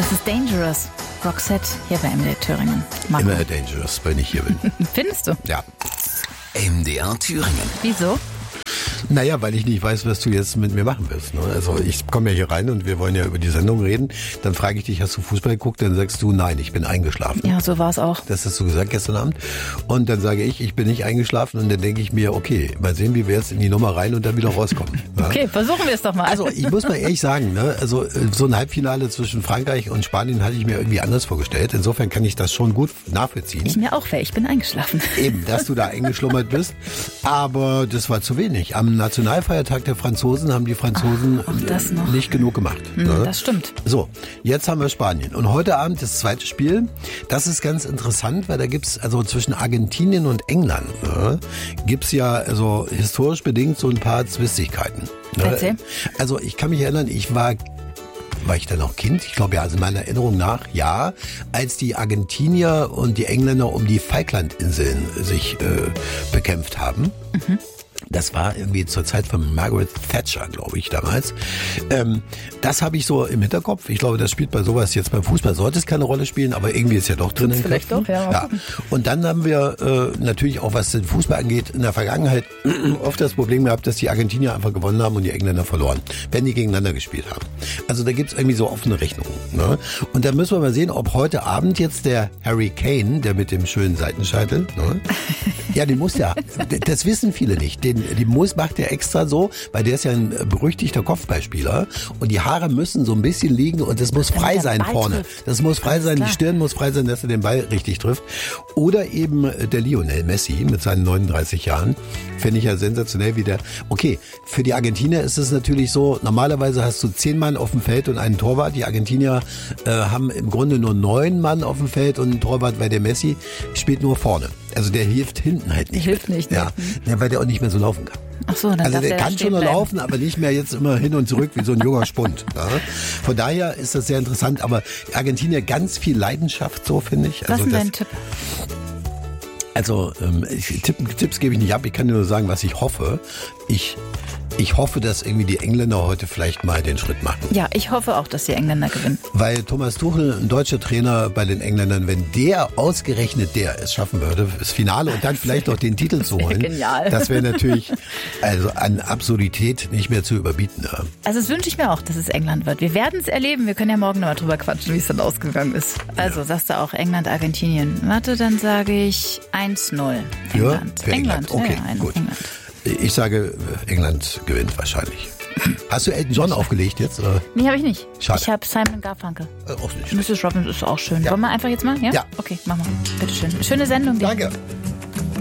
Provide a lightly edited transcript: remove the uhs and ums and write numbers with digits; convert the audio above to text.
Das ist Dangerous. Roxette hier bei MDR Thüringen. Marco. Immer dangerous, wenn ich hier bin. Findest du? Ja. MDR Thüringen. Wieso? Naja, weil ich nicht weiß, was du jetzt mit mir machen willst. Ne? Also ich komme ja hier rein und wir wollen ja über die Sendung reden. Dann frage ich dich, hast du Fußball geguckt? Dann sagst du, nein, ich bin eingeschlafen. Ja, so war es auch. Das hast du gesagt gestern Abend. Und dann sage ich bin nicht eingeschlafen. Und dann denke ich mir, okay, mal sehen, wie wir jetzt in die Nummer rein und dann wieder rauskommen. Ja? Okay, versuchen wir es doch mal. Also ich muss mal ehrlich sagen, ne? Also so ein Halbfinale zwischen Frankreich und Spanien hatte ich mir irgendwie anders vorgestellt. Insofern kann ich das schon gut nachvollziehen. Ich mir auch, weil ich bin eingeschlafen. Eben, dass du da eingeschlummert bist. Aber das war zu wenig. Am Nationalfeiertag der Franzosen haben die Franzosen nicht genug gemacht. Ne? Das stimmt. So, jetzt haben wir Spanien. Und heute Abend das zweite Spiel. Das ist ganz interessant, weil da gibt's also zwischen Argentinien und England gibt's ja also historisch bedingt so ein paar Zwistigkeiten. Ne? Erzähl. Also ich kann mich erinnern, war ich dann noch Kind? Ich glaube ja, also meiner Erinnerung nach, ja, als die Argentinier und die Engländer um die Falklandinseln sich bekämpft haben. Mhm. Das war irgendwie zur Zeit von Margaret Thatcher, glaube ich, damals. Das habe ich so im Hinterkopf. Ich glaube, das spielt bei sowas jetzt beim Fußball. Sollte es keine Rolle spielen, aber irgendwie ist ja doch drin. Vielleicht doch, ja. Und dann haben wir natürlich auch, was den Fußball angeht, in der Vergangenheit oft das Problem gehabt, dass die Argentinier einfach gewonnen haben und die Engländer verloren, wenn die gegeneinander gespielt haben. Also da gibt's irgendwie so offene Rechnungen. Ne? Und da müssen wir mal sehen, ob heute Abend jetzt der Harry Kane, der mit dem schönen Seitenscheitel, ne? Ja, den muss ja, das wissen viele nicht. Die macht er extra so, weil der ist ja ein berüchtigter Kopfballspieler und die Haare müssen so ein bisschen liegen und das muss frei sein vorne. Das muss frei sein, die Stirn muss frei sein, dass er den Ball richtig trifft. Oder eben der Lionel Messi mit seinen 39 Jahren. Finde ich ja sensationell wieder. Okay, für die Argentinier ist es natürlich so, normalerweise hast du 10 Mann auf dem Feld und einen Torwart. Die Argentinier haben im Grunde nur 9 Mann auf dem Feld und einen Torwart, weil der Messi spielt nur vorne. Also der hilft hinten halt nicht. Hilft nicht. Ja, weil der auch nicht mehr so laufen kann. Ach so, dann also darf der kann schon noch laufen, aber nicht mehr jetzt immer hin und zurück wie so ein junger Spund. Ja. Von daher ist das sehr interessant. Aber die Argentinier ganz viel Leidenschaft, so finde ich. Was ist dein Tipp? Also Tipps gebe ich nicht ab. Ich kann nur sagen, was ich hoffe. Ich hoffe, dass irgendwie die Engländer heute vielleicht mal den Schritt machen. Ja, ich hoffe auch, dass die Engländer gewinnen. Weil Thomas Tuchel, ein deutscher Trainer bei den Engländern, wenn der ausgerechnet es schaffen würde, das Finale und dann vielleicht noch den Titel zu holen, genial. Das wäre natürlich also an Absurdität nicht mehr zu überbieten. Ja. Also das wünsche ich mir auch, dass es England wird. Wir werden es erleben. Wir können ja morgen nochmal drüber quatschen, wie es dann ausgegangen ist. Also sagst du auch England, Argentinien. Warte, dann sage ich 1-0. England. Für England. Okay, ja, gut. England. Ich sage, England gewinnt wahrscheinlich. Hast du Elton John aufgelegt jetzt? Oder? Nee, habe ich nicht. Schade. Ich habe Simon Garfunkel. Auch nicht. Mrs. Robinson ist auch schön. Ja. Wollen wir einfach jetzt mal? Ja? Ja. Okay, machen wir. Bitteschön. Schöne Sendung dir. Danke.